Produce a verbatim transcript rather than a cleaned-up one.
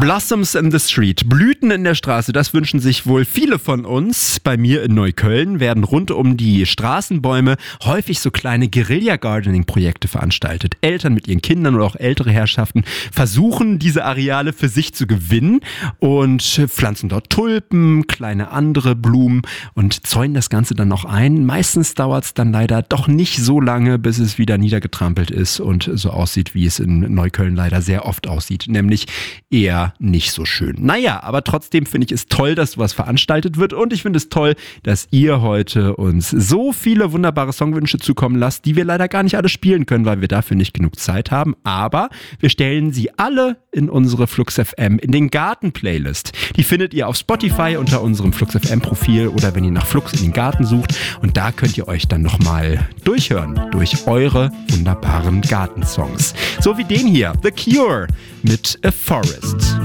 Blossoms in the Street, Blüten in der Straße, das wünschen sich wohl viele von uns. Bei mir in Neukölln werden rund um die Straßenbäume häufig so kleine Guerilla-Gardening-Projekte veranstaltet. Eltern mit ihren Kindern oder auch ältere Herrschaften versuchen, diese Areale für sich zu gewinnen und pflanzen dort Tulpen, kleine andere Blumen und zäunen das Ganze dann noch ein. Meistens dauert es dann leider doch nicht so lange, bis es wieder niedergetrampelt ist und so aussieht, wie es in Neukölln leider sehr oft aussieht, nämlich eher nicht so schön. Naja, aber trotzdem finde ich es toll, dass sowas veranstaltet wird und ich finde es toll, dass ihr heute uns so viele wunderbare Songwünsche zukommen lasst, die wir leider gar nicht alle spielen können, weil wir dafür nicht genug Zeit haben, aber wir stellen sie alle in unsere Flux F M, in den Garten-Playlist. Die findet ihr auf Spotify unter unserem Flux F M-Profil oder wenn ihr nach Flux in den Garten sucht und da könnt ihr euch dann nochmal durchhören durch eure wunderbaren Gartensongs. So wie den hier, The Cure mit A Forest.